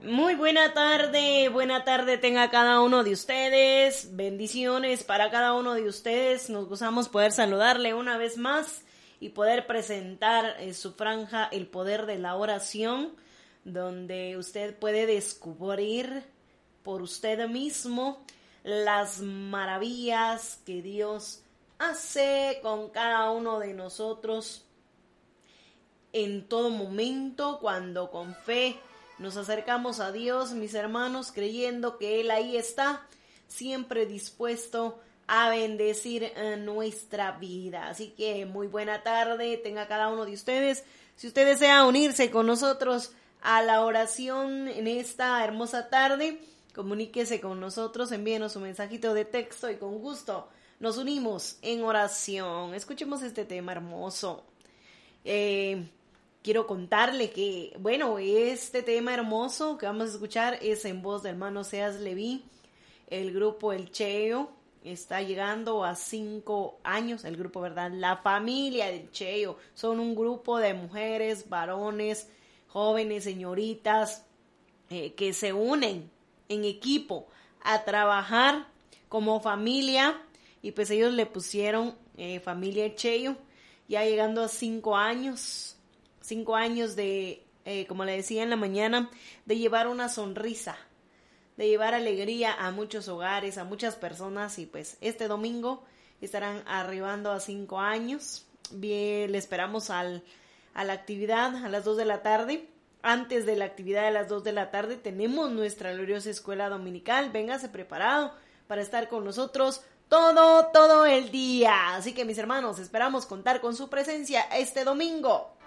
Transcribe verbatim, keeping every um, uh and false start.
Muy buena tarde, buena tarde tenga cada uno de ustedes, bendiciones para cada uno de ustedes, nos gozamos poder saludarle una vez más y poder presentar en su franja el poder de la oración, donde usted puede descubrir por usted mismo las maravillas que Dios hace con cada uno de nosotros en todo momento, cuando con fe nos acercamos a Dios, mis hermanos, creyendo que Él ahí está, siempre dispuesto a bendecir nuestra vida. Así que muy buena tarde tenga cada uno de ustedes. Si usted desea unirse con nosotros a la oración en esta hermosa tarde, comuníquese con nosotros, envíenos un mensajito de texto y con gusto nos unimos en oración. Escuchemos este tema hermoso. Eh... Quiero contarle que, bueno, este tema hermoso que vamos a escuchar es en voz del hermano Seas Leví. El grupo El Cheo está llegando a cinco años, el grupo, ¿verdad? La familia del Cheo. Son un grupo de mujeres, varones, jóvenes, señoritas, eh, que se unen en equipo a trabajar como familia. Y pues ellos le pusieron eh, familia El Cheo, ya llegando a cinco años. Cinco años de, eh, como le decía en la mañana, de llevar una sonrisa, de llevar alegría a muchos hogares, a muchas personas. Y pues este domingo estarán arribando a cinco años. Bien, le esperamos al, a la actividad a las dos de la tarde. Antes de la actividad de las dos de la tarde tenemos nuestra gloriosa escuela dominical. Véngase preparado para estar con nosotros todo, todo el día. Así que mis hermanos, esperamos contar con su presencia este domingo.